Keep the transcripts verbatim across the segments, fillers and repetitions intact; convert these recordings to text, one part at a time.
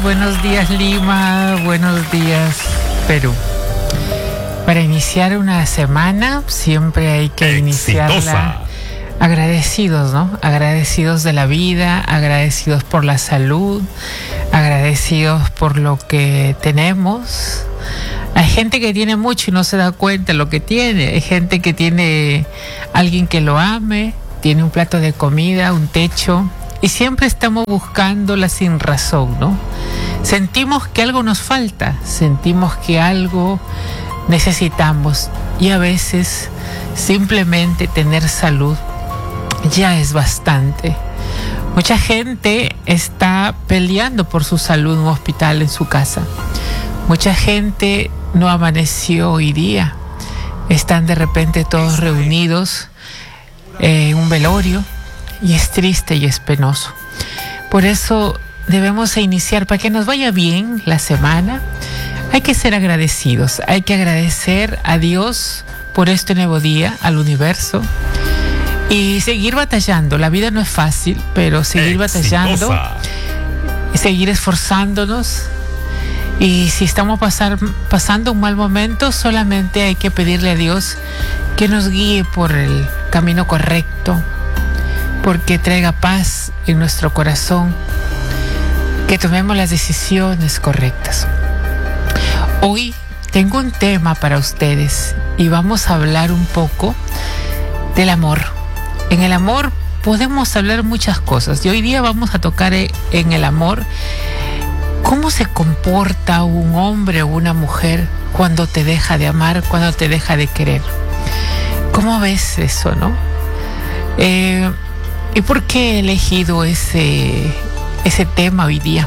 buenos días Lima, buenos días Perú. Para iniciar una semana siempre hay que Exitosa. iniciarla agradecidos, ¿no? Agradecidos de la vida, agradecidos por la salud, agradecidos por lo que tenemos. Hay gente que tiene mucho y no se da cuenta de lo que tiene. Hay gente que tiene alguien que lo ame, tiene un plato de comida, un techo. Y siempre estamos buscándola sin razón, ¿no? Sentimos que algo nos falta, sentimos que algo necesitamos. Y a veces simplemente tener salud ya es bastante. Mucha gente está peleando por su salud en un hospital, en su casa. Mucha gente no amaneció hoy día. Están de repente todos reunidos en un velorio y es triste y es penoso. Por eso debemos iniciar, para que nos vaya bien la semana, hay que ser agradecidos. Hay que agradecer a Dios por este nuevo día, al universo, y seguir batallando. La vida no es fácil, pero seguir Exitosa. batallando, seguir esforzándonos. Y si estamos pasar, pasando un mal momento, solamente hay que pedirle a Dios que nos guíe por el camino correcto, porque traiga paz en nuestro corazón, que tomemos las decisiones correctas. Hoy tengo un tema para ustedes y vamos a hablar un poco del amor. En el amor podemos hablar muchas cosas y hoy día vamos a tocar en el amor cómo se comporta un hombre o una mujer cuando te deja de amar, cuando te deja de querer. ¿Cómo ves eso, no? Eh, ¿Y por qué he elegido ese, ese tema hoy día?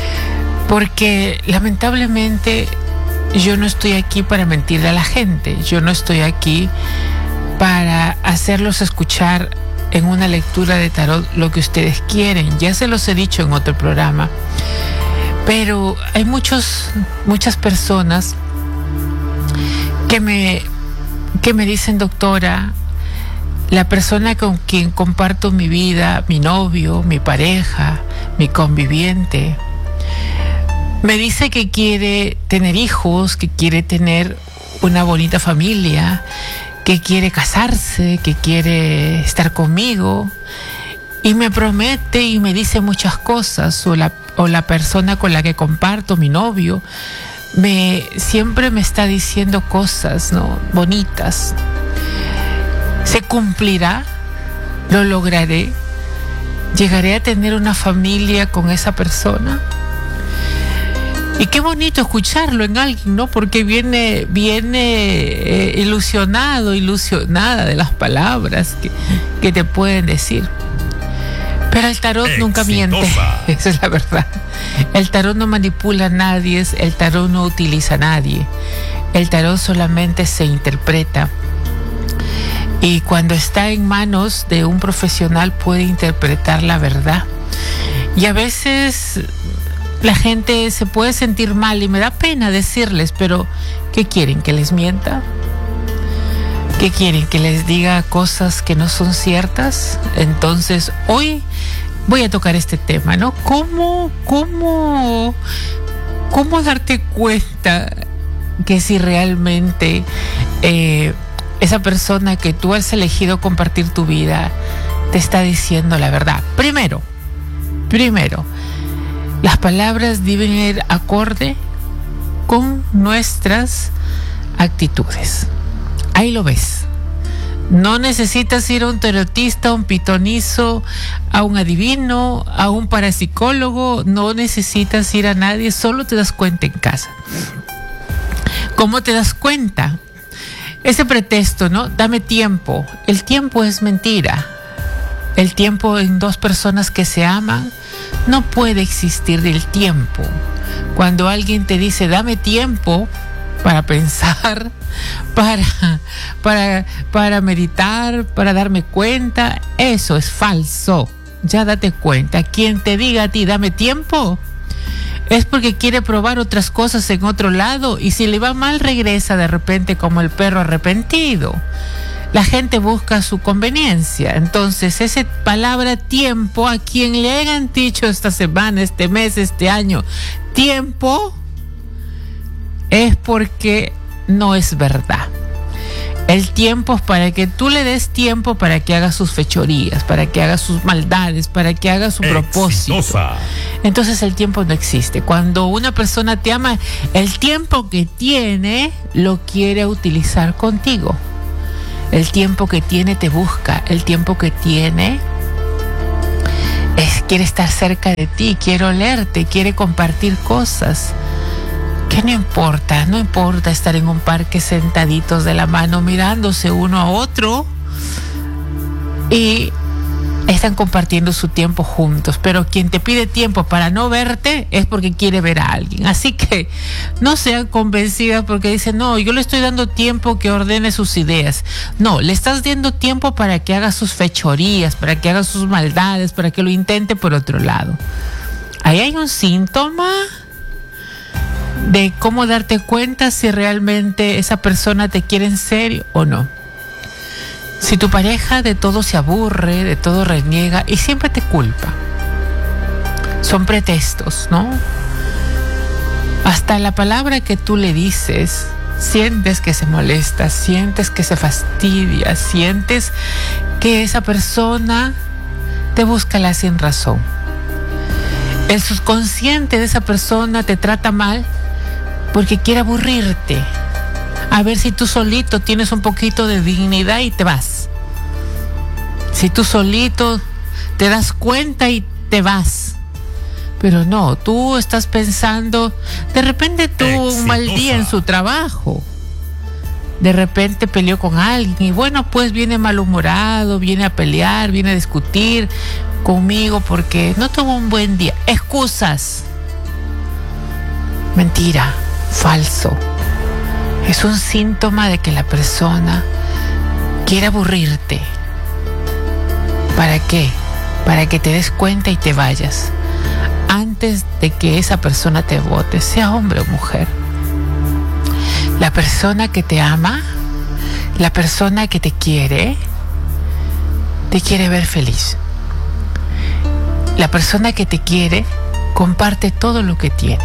Porque lamentablemente yo no estoy aquí para mentirle a la gente. Yo no estoy aquí para hacerlos escuchar en una lectura de tarot lo que ustedes quieren. Ya se los he dicho en otro programa. Pero hay muchos, muchas personas que me, que me dicen, doctora, la persona con quien comparto mi vida, mi novio, mi pareja, mi conviviente, me dice que quiere tener hijos, que quiere tener una bonita familia, que quiere casarse, que quiere estar conmigo, y me promete y me dice muchas cosas, o la, o la persona con la que comparto, mi novio, me, siempre me está diciendo cosas, ¿no?, bonitas. ¿Se cumplirá? ¿Lo lograré? ¿Llegaré a tener una familia con esa persona? Y qué bonito escucharlo en alguien, ¿no? Porque viene, viene eh, ilusionado, ilusionada de las palabras que, que te pueden decir. Pero el tarot Exitosa. Nunca miente, esa es la verdad. El tarot no manipula a nadie, el tarot no utiliza a nadie. El tarot solamente se interpreta. Y cuando está en manos de un profesional puede interpretar la verdad. Y a veces la gente se puede sentir mal y me da pena decirles, pero ¿qué quieren? ¿Que les mienta? ¿Qué quieren? ¿Que les diga cosas que no son ciertas? Entonces hoy voy a tocar este tema, ¿no? ¿Cómo, cómo, cómo darte cuenta que si realmente eh, esa persona que tú has elegido compartir tu vida te está diciendo la verdad? Primero, primero, las palabras deben ir acorde con nuestras actitudes. Ahí lo ves. No necesitas ir a un tarotista, a un pitonizo, a un adivino, a un parapsicólogo. No necesitas ir a nadie, solo te das cuenta en casa. ¿Cómo te das cuenta? Ese pretexto, ¿no? Dame tiempo. El tiempo es mentira. El tiempo en dos personas que se aman no puede existir el tiempo. Cuando alguien te dice dame tiempo para pensar, para, para, para meditar, para darme cuenta, eso es falso. Ya date cuenta. Quien te diga a ti dame tiempo es porque quiere probar otras cosas en otro lado, y si le va mal regresa de repente como el perro arrepentido. la gente busca su conveniencia. Entonces, esa palabra tiempo, a quien le hayan dicho esta semana, este mes, este año, tiempo, es porque no es verdad. El tiempo es para que tú le des tiempo para que haga sus fechorías, para que haga sus maldades, para que haga su propósito. Exitosa. Entonces el tiempo no existe. Cuando una persona te ama, el tiempo que tiene lo quiere utilizar contigo. El tiempo que tiene te busca. El tiempo que tiene es, quiere estar cerca de ti, quiere olerte, quiere compartir cosas. Que no importa, no importa estar en un parque sentaditos de la mano mirándose uno a otro y están compartiendo su tiempo juntos, pero quien te pide tiempo para no verte es porque quiere ver a alguien. Así que no sean convencidas porque dicen, no, yo le estoy dando tiempo que ordene sus ideas. No, le estás dando tiempo para que haga sus fechorías, para que haga sus maldades, para que lo intente por otro lado. Ahí hay un síntoma de cómo darte cuenta si realmente esa persona te quiere en serio o no. Si tu pareja de todo se aburre, de todo reniega y siempre te culpa, son pretextos, ¿no? Hasta la palabra que tú le dices, sientes que se molesta, sientes que se fastidia, sientes que esa persona te busca la sin razón. El subconsciente de esa persona te trata mal porque quiere aburrirte, a ver si tú solito tienes un poquito de dignidad y te vas. Si tú solito te das cuenta y te vas. Pero no, tú estás pensando, de repente tuvo un mal día en su trabajo, de repente peleó con alguien y bueno, pues viene malhumorado, viene a pelear, viene a discutir conmigo porque no tuvo un buen día. Excusas. Mentira. Falso. Es un síntoma de que la persona quiere aburrirte. ¿Para qué? Para que te des cuenta y te vayas antes de que esa persona te bote, sea hombre o mujer. La persona que te ama, la persona que te quiere, te quiere ver feliz. La persona que te quiere comparte todo lo que tiene.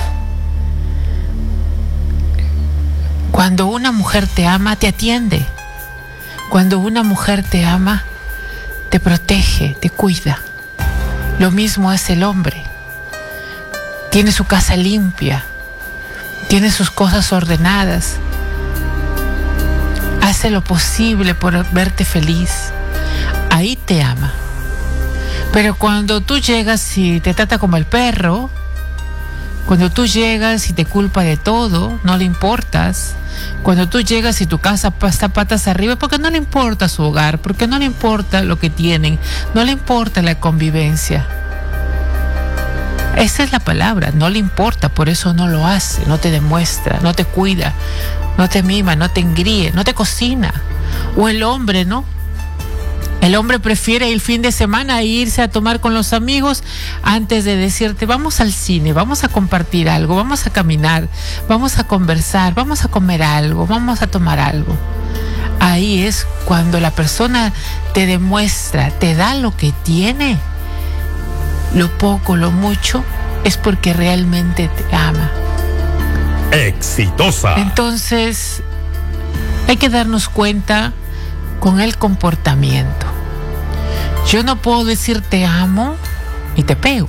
Cuando una mujer te ama, te atiende. Cuando una mujer te ama, te protege, te cuida. Lo mismo hace el hombre. Tiene su casa limpia, tiene sus cosas ordenadas. Hace lo posible por verte feliz. Ahí te ama. Pero cuando tú llegas y te trata como el perro, cuando tú llegas y te culpa de todo, no le importas. Cuando tú llegas y tu casa está patas arriba, porque no le importa su hogar, porque no le importa lo que tienen, no le importa la convivencia. Esa es la palabra, no le importa, por eso no lo hace, no te demuestra, no te cuida, no te mima, no te engríe, no te cocina. O el hombre, ¿no? El hombre prefiere el fin de semana irse a tomar con los amigos antes de decirte, vamos al cine, vamos a compartir algo, vamos a caminar, vamos a conversar, vamos a comer algo, vamos a tomar algo. Ahí es cuando la persona te demuestra, te da lo que tiene, lo poco, lo mucho, es porque realmente te ama. Exitosa. Entonces, hay que darnos cuenta con el comportamiento. Yo no puedo decir te amo y te pego.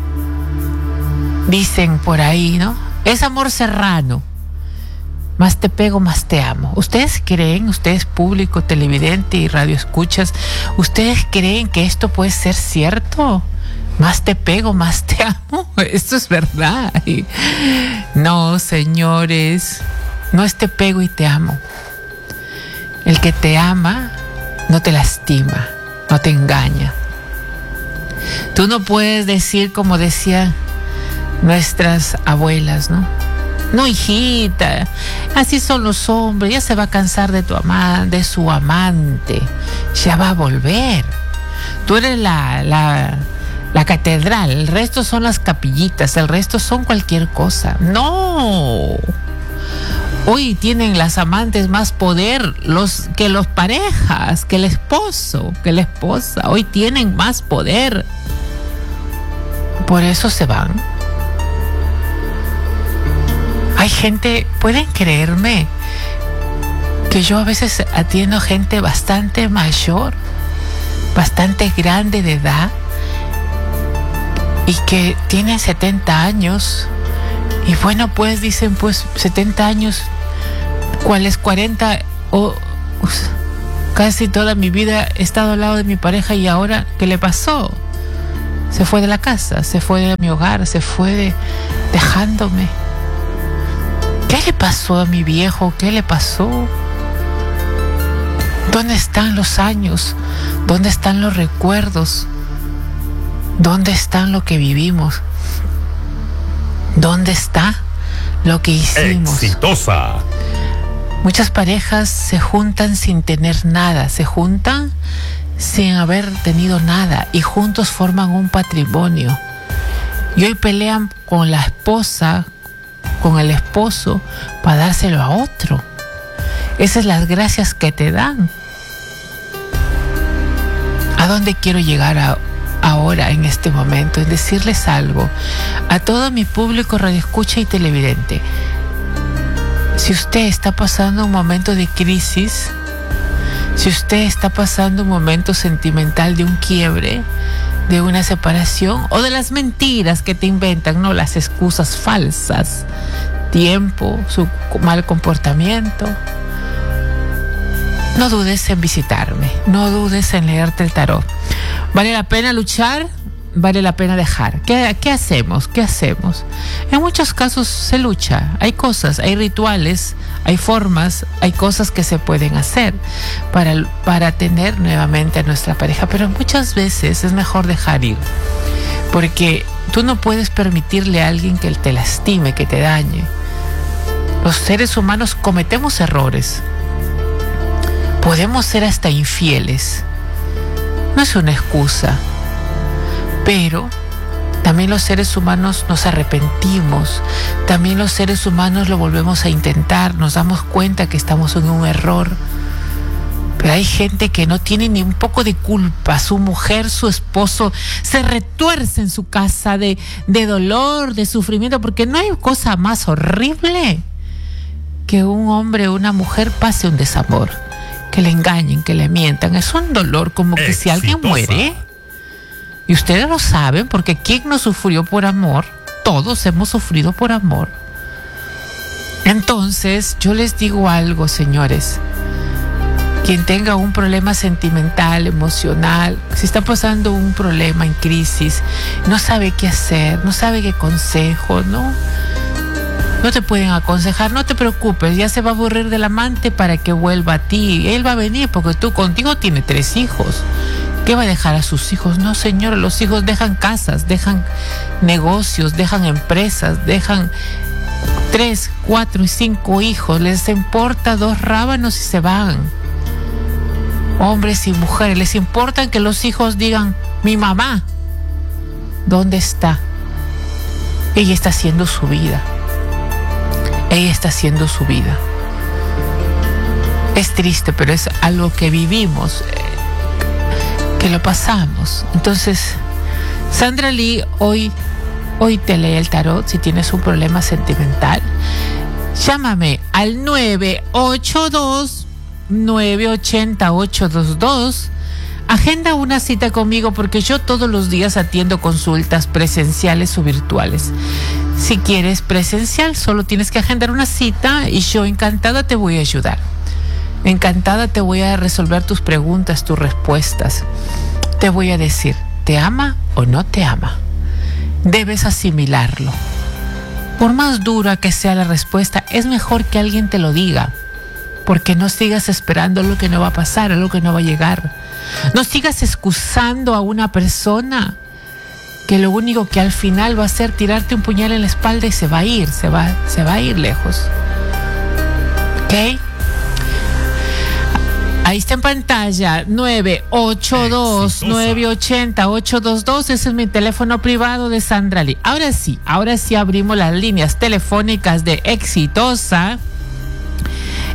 Dicen por ahí, ¿no? Es amor serrano. Más te pego, más te amo. ¿Ustedes creen, ustedes público, televidente y radioescuchas, ustedes creen que esto puede ser cierto? Más te pego, más te amo. Esto es verdad. No, señores, no es te pego y te amo. El que te ama no te lastima, no te engaña. Tú no puedes decir como decían nuestras abuelas, ¿no? No, hijita, así son los hombres, ya se va a cansar de tu ama, de su amante, ya va a volver. Tú eres la, la, la catedral, el resto son las capillitas, el resto son cualquier cosa. No. Hoy tienen las amantes más poder los, que los parejas, que el esposo, que la esposa. Hoy tienen más poder. Por eso se van. Hay gente, pueden creerme, que yo a veces atiendo gente bastante mayor, bastante grande de edad, y que tienen setenta años. Y bueno, pues dicen, pues setenta años, ¿cuáles cuarenta? O pues, casi toda mi vida he estado al lado de mi pareja y ahora, ¿qué le pasó? Se fue de la casa, se fue de mi hogar, se fue de, dejándome. ¿Qué le pasó a mi viejo? ¿Qué le pasó? ¿Dónde están los años? ¿Dónde están los recuerdos? ¿Dónde están lo que vivimos? ¿Dónde está lo que hicimos? Exitosa. Muchas parejas se juntan sin tener nada, se juntan sin haber tenido nada y juntos forman un patrimonio. Y hoy pelean con la esposa, con el esposo, para dárselo a otro. Esas son las gracias que te dan. ¿A dónde quiero llegar a ahora, en este momento? Es decirles algo a todo mi público radioescucha y televidente. Si usted está pasando un momento de crisis, si usted está pasando un momento sentimental de un quiebre, de una separación o de las mentiras que te inventan, no, las excusas falsas, tiempo, su mal comportamiento, no dudes en visitarme, no dudes en leerte el tarot. ¿Vale la pena luchar? ¿Vale la pena dejar? ¿Qué, qué hacemos? ¿Qué hacemos? En muchos casos se lucha. Hay cosas, hay rituales, hay formas, hay cosas que se pueden hacer para, para tener nuevamente a nuestra pareja. Pero muchas veces es mejor dejar ir. Porque tú no puedes permitirle a alguien que te lastime, que te dañe. Los seres humanos cometemos errores. Podemos ser hasta infieles. No es una excusa. Pero también los seres humanos nos arrepentimos. También los seres humanos lo volvemos a intentar. Nos damos cuenta que estamos en un error. Pero hay gente que no tiene ni un poco de culpa. Su mujer, su esposo se retuerce en su casa de, de dolor, de sufrimiento, porque no hay cosa más horrible que un hombre o una mujer pase un desamor, que le engañen, que le mientan. Es un dolor como que Exitosa. Si alguien muere. Y ustedes lo saben, porque ¿quién no sufrió por amor? Todos hemos sufrido por amor. Entonces, yo les digo algo, señores. Quien tenga un problema sentimental, emocional, si está pasando un problema en crisis, no sabe qué hacer, no sabe qué consejo, ¿no? No te pueden aconsejar, no te preocupes, ya se va a aburrir del amante para que vuelva a ti. Él va a venir porque tú contigo tiene tres hijos. ¿Qué va a dejar a sus hijos? No, señor, los hijos dejan casas, dejan negocios, dejan empresas, dejan tres, cuatro y cinco hijos. Les importa dos rábanos y se van. Hombres y mujeres, les importa que los hijos digan, mi mamá, ¿dónde está? Ella está haciendo su vida. Ella está haciendo su vida. Es triste, pero es algo que vivimos, que lo pasamos. Entonces, Sandra Lee hoy, hoy te lee el tarot. Si tienes un problema sentimental, llámame al nueve ocho dos, nueve ocho cero, ocho dos dos. Agenda una cita conmigo porque yo todos los días atiendo consultas presenciales o virtuales. Si quieres presencial, solo tienes que agendar una cita y yo encantada te voy a ayudar. Encantada te voy a resolver tus preguntas, tus respuestas. Te voy a decir, ¿te ama o no te ama? Debes asimilarlo. Por más dura que sea la respuesta, es mejor que alguien te lo diga. Porque no sigas esperando lo que no va a pasar, lo que no va a llegar. No sigas excusando a una persona que lo único que al final va a hacer tirarte un puñal en la espalda y se va a ir, se va, se va a ir lejos. ¿Ok? Ahí está en pantalla, nueve ocho dos, nueve ocho cero, ocho dos dos. Ese es mi teléfono privado de Sandra Lee. Ahora sí, ahora sí abrimos las líneas telefónicas de Exitosa.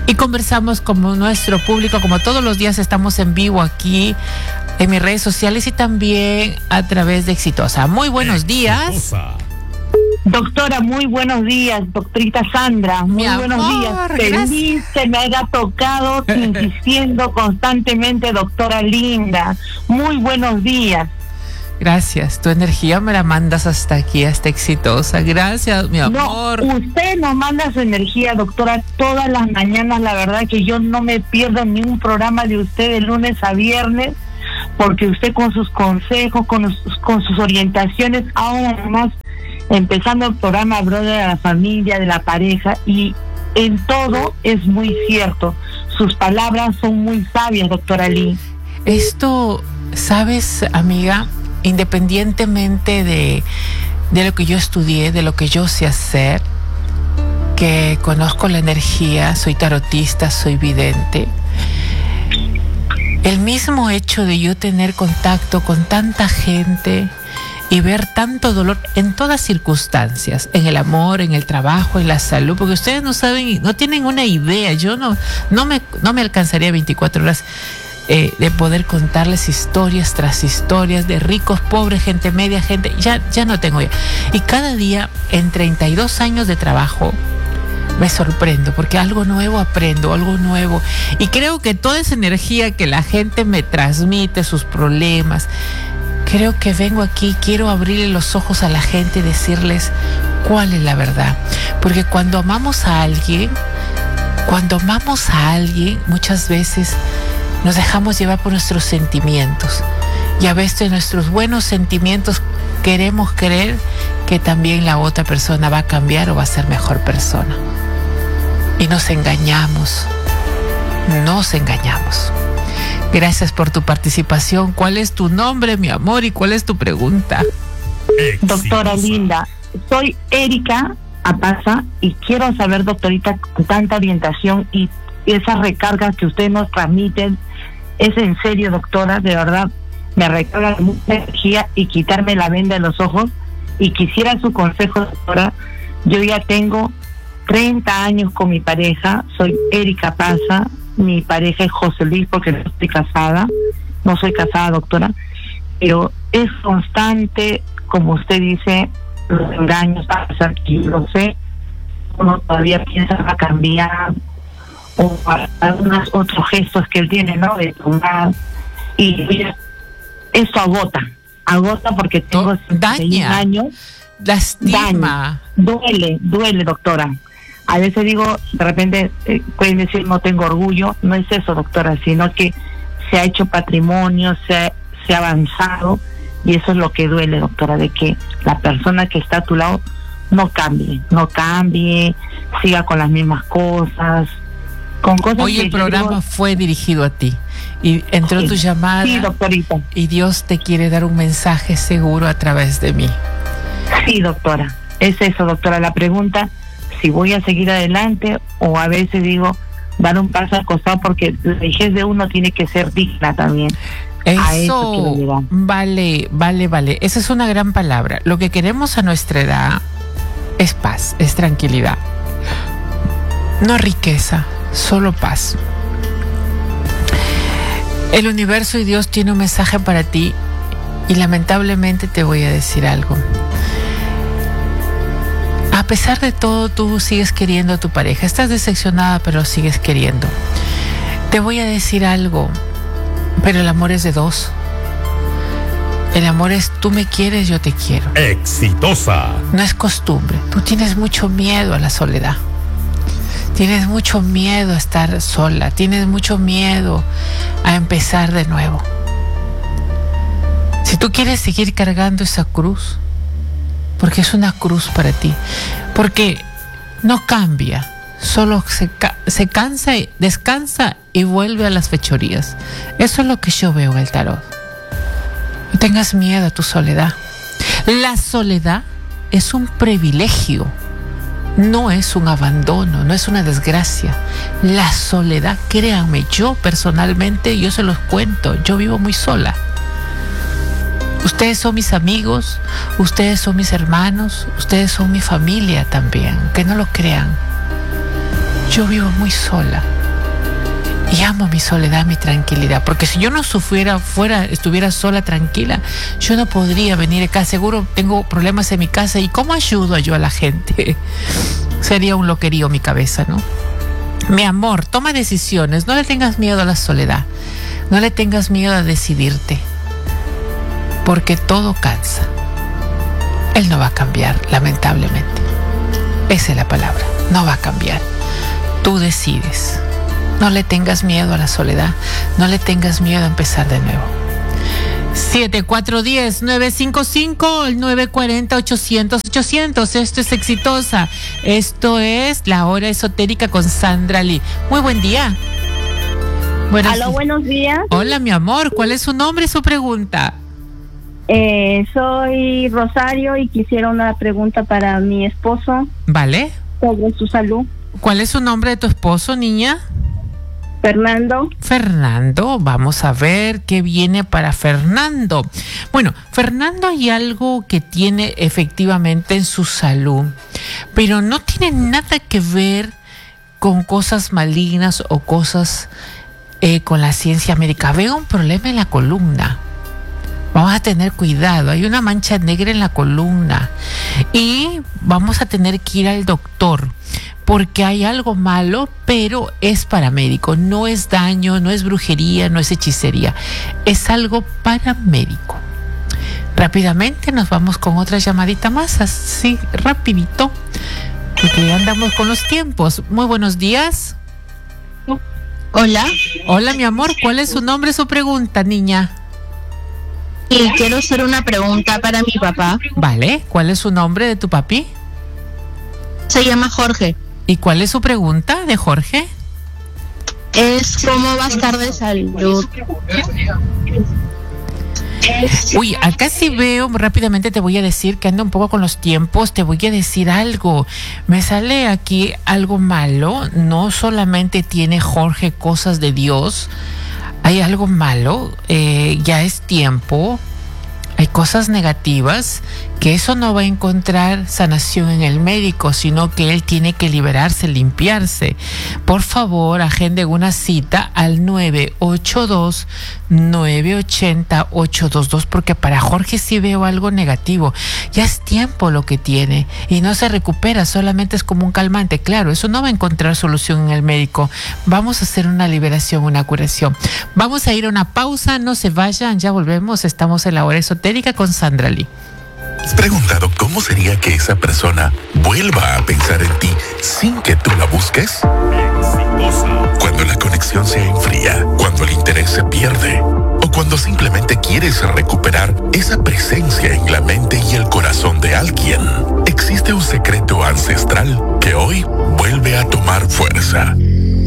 y conversamos con nuestro público. Como todos los días estamos en vivo aquí en mis redes sociales y también a través de Exitosa. Muy buenos días. Exitosa. Doctora, muy buenos días, doctorita Sandra, muy Mi buenos amor, días. gracias. Feliz se me haya tocado insistiendo constantemente, doctora linda. Muy buenos días. Gracias, tu energía me la mandas hasta aquí, hasta Exitosa. Gracias, mi amor. No, usted nos manda su energía, doctora, todas las mañanas. La verdad que yo no me pierdo ni un programa de usted de lunes a viernes, porque usted con sus consejos, con, sus, con sus orientaciones, ahora más empezando el programa Brother de la familia, de la pareja, y en todo es muy cierto. Sus palabras son muy sabias, doctora Lee. Esto, ¿sabes, amiga? Independientemente de, de lo que yo estudié, de lo que yo sé hacer, que conozco la energía, soy tarotista, soy vidente, el mismo hecho de yo tener contacto con tanta gente y ver tanto dolor en todas circunstancias, en el amor, en el trabajo, en la salud, porque ustedes no saben, no tienen una idea. Yo no, no me, no me alcanzaría veinticuatro horas eh, de poder contarles historias tras historias de ricos, pobres, gente media, gente, ya, ya no tengo ya. Y cada día, en treinta y dos años de trabajo, me sorprendo porque algo nuevo aprendo, algo nuevo. Y creo que toda esa energía que la gente me transmite, sus problemas, creo que vengo aquí, quiero abrirle los ojos a la gente y decirles cuál es la verdad. Porque cuando amamos a alguien, cuando amamos a alguien, muchas veces nos dejamos llevar por nuestros sentimientos. Y a veces nuestros buenos sentimientos queremos creer que también la otra persona va a cambiar o va a ser mejor persona. Y nos engañamos, nos engañamos. Gracias por tu participación. ¿Cuál es tu nombre, mi amor, y cuál es tu pregunta? Exitosa. Doctora linda, soy Erika Apaza y quiero saber, doctorita, con tanta orientación y esas recargas que ustedes nos transmiten, es en serio, doctora, de verdad, me recarga de mucha energía y quitarme la venda de los ojos. Y quisiera su consejo, doctora. Yo ya tengo treinta años con mi pareja, soy Erika Paza, mi pareja es José Luis, porque no estoy casada, no soy casada, doctora, pero es constante, como usted dice, los engaños, a pesar que yo lo sé, uno todavía piensa a cambiar, o algunos otros gestos que él tiene, ¿no?, de tomar, y eso agota, agota porque tengo daña, años, lastima, daña, duele, duele, doctora. A veces digo, de repente eh, pueden decir no tengo orgullo, no es eso, doctora, sino que se ha hecho patrimonio, se ha, se ha avanzado, y eso es lo que duele, doctora, de que la persona que está a tu lado no cambie, no cambie, siga con las mismas cosas, con cosas. Hoy que el programa digo, fue dirigido a ti y entró sí, tu llamada. Sí, doctorita. Y Dios te quiere dar un mensaje seguro a través de mí. Sí, doctora, es eso, doctora, la pregunta, si voy a seguir adelante, o a veces digo dar un paso al costado, porque la vejez de uno tiene que ser digna también. A eso quiero Eso, llegar. vale, vale, vale. Esa es una gran palabra. Lo que queremos a nuestra edad es paz, es tranquilidad. No riqueza, solo paz. El universo y Dios tiene un mensaje para ti, y lamentablemente te voy a decir algo. A pesar de todo, tú sigues queriendo a tu pareja. Estás decepcionada, pero sigues queriendo. Te voy a decir algo, pero el amor es de dos. El amor es tú me quieres, yo te quiero. Exitosa. No es costumbre. Tú tienes mucho miedo a la soledad. Tienes mucho miedo a estar sola. Tienes mucho miedo a empezar de nuevo. Si tú quieres seguir cargando esa cruz, porque es una cruz para ti, porque no cambia, solo se, ca- se cansa, y descansa y vuelve a las fechorías. Eso es lo que yo veo en el tarot. No tengas miedo a tu soledad. La soledad es un privilegio, no es un abandono, no es una desgracia. La soledad, créanme, yo personalmente, yo se los cuento, yo vivo muy sola. Ustedes son mis amigos, ustedes son mis hermanos, ustedes son mi familia también, que no lo crean. Yo vivo muy sola. Y amo mi soledad, mi tranquilidad, porque si yo no sufriera, fuera, estuviera sola, tranquila, yo no podría venir acá. Seguro tengo problemas en mi casa. ¿Y cómo ayudo yo a la gente? Sería un loquerío mi cabeza, ¿no? Mi amor, toma decisiones. No le tengas miedo a la soledad. No le tengas miedo a decidirte, porque todo cansa. Él no va a cambiar, lamentablemente. Esa es la palabra. No va a cambiar. Tú decides. No le tengas miedo a la soledad. No le tengas miedo a empezar de nuevo. siete cuatro uno cero, nueve cinco cinco, nueve cuatro cero, ochocientos, ochocientos. Esto es Exitosa. Esto es La Hora Esotérica con Sandra Lee. Muy buen día. Buenos Aló, días. buenos días. Hola, mi amor. ¿Cuál es su nombre y su pregunta? Eh, soy Rosario y quisiera una pregunta para mi esposo Vale. sobre su salud. ¿Cuál es su nombre de tu esposo, niña? Fernando. Fernando, vamos a ver qué viene para Fernando. Bueno, Fernando hay algo que tiene efectivamente en su salud, pero no tiene nada que ver con cosas malignas o cosas eh, con la ciencia médica. Veo un problema en la columna. Vamos a tener cuidado, hay una mancha negra en la columna y vamos a tener que ir al doctor porque hay algo malo, pero es paramédico, no es daño, no es brujería, no es hechicería, es algo paramédico. Rápidamente nos vamos con otra llamadita más, así rapidito, porque ya andamos con los tiempos. Muy buenos días. Hola. Hola, mi amor, ¿cuál es su nombre, su pregunta, niña? Y quiero hacer una pregunta para mi papá. Vale, ¿cuál es su nombre de tu papi? Se llama Jorge. ¿Y cuál es su pregunta de Jorge? Es cómo va a estar de salud. Uy, acá sí veo, rápidamente te voy a decir que ando un poco con los tiempos, te voy a decir algo. Me sale aquí algo malo, no solamente tiene Jorge cosas de Dios, hay algo malo, eh, ya es tiempo, hay cosas negativas, que eso no va a encontrar sanación en el médico, sino que él tiene que liberarse, limpiarse. Por favor, agende una cita al nueve ocho dos, nueve ocho cero, ocho dos dos, porque para Jorge sí veo algo negativo. Ya es tiempo lo que tiene y no se recupera, solamente es como un calmante. Claro, eso no va a encontrar solución en el médico. Vamos a hacer una liberación, una curación. Vamos a ir a una pausa, no se vayan, ya volvemos. Estamos en La Hora Esotérica con Sandra Lee. ¿Has preguntado cómo sería que esa persona vuelva a pensar en ti sin que tú la busques? Cuando la conexión se enfría, cuando el interés se pierde, o cuando simplemente quieres recuperar esa presencia en la mente y el corazón de alguien, existe un secreto ancestral que hoy vuelve a tomar fuerza.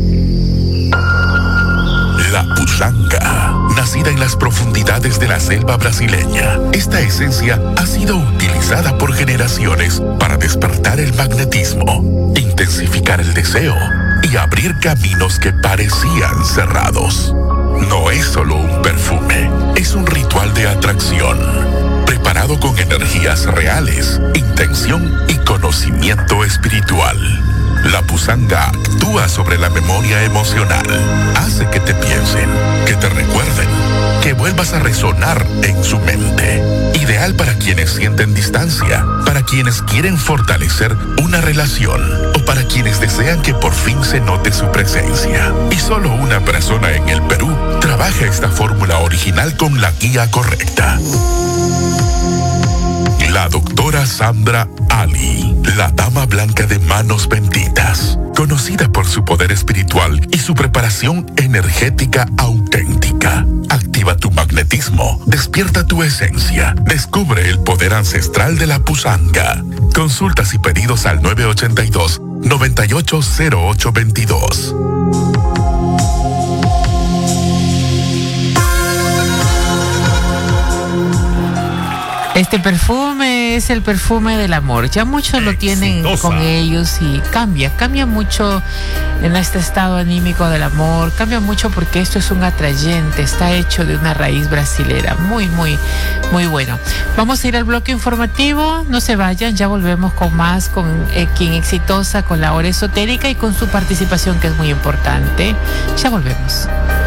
La pusanga, nacida en las profundidades de la selva brasileña. Esta esencia ha sido utilizada por generaciones para despertar el magnetismo, intensificar el deseo y abrir caminos que parecían cerrados. No es solo un perfume, es un ritual de atracción, preparado con energías reales, intención y conocimiento espiritual. La pusanga actúa sobre la memoria emocional, hace que te piensen, que te recuerden, que vuelvas a resonar en su mente. Ideal para quienes sienten distancia, para quienes quieren fortalecer una relación o para quienes desean que por fin se note su presencia. Y solo una persona en el Perú trabaja esta fórmula original con la guía correcta. La doctora Sandra Ali, la dama blanca de manos benditas, conocida por su poder espiritual y su preparación energética auténtica. Activa tu magnetismo, despierta tu esencia, descubre el poder ancestral de la pusanga. Consultas y pedidos al nueve ocho dos, nueve ocho cero ocho dos dos. Este perfume perfume es el perfume del amor. Ya muchos lo tienen con ellos y cambia, cambia mucho en este estado anímico del amor, cambia mucho porque esto es un atrayente, está hecho de una raíz brasilera, muy, muy, muy bueno. Vamos a ir al bloque informativo, no se vayan, ya volvemos con más, con eh, Quien Exitosa, con la hora esotérica y con su participación que es muy importante. Ya volvemos.